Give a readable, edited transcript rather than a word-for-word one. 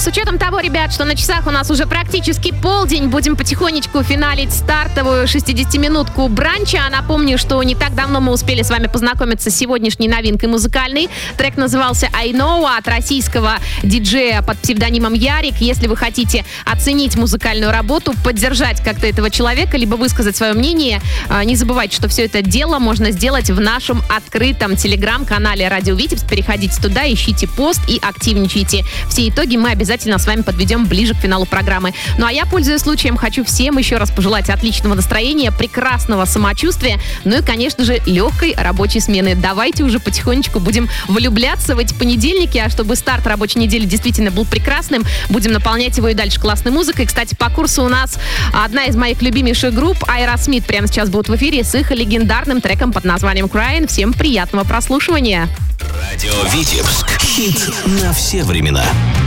С учетом того, ребят, что на часах у нас уже практически полдень, будем потихонечку финалить стартовую 60-минутку бранча. Напомню, что не так давно мы успели с вами познакомиться с сегодняшней новинкой музыкальной. Трек назывался «I Know» от российского диджея под псевдонимом Ярик. Если вы хотите оценить музыкальную работу, поддержать как-то этого человека, либо высказать свое мнение, не забывайте, что все это дело можно сделать в нашем открытом телеграм-канале «Радио Витебск». Переходите туда, ищите пост и активничайте. Все итоги мы обязательно с вами подведем ближе к финалу программы. Ну а я, пользуясь случаем, хочу всем еще раз пожелать отличного настроения, прекрасного самочувствия, ну и, конечно же, легкой рабочей смены. Давайте уже потихонечку будем влюбляться в эти понедельники, а чтобы старт рабочей недели действительно был прекрасным, будем наполнять его и дальше классной музыкой. Кстати, по курсу у нас одна из моих любимейших групп, Aerosmith, прямо сейчас будут в эфире с их легендарным треком под названием «Crying». Всем приятного прослушивания. Радио Витебск. Хит на все времена.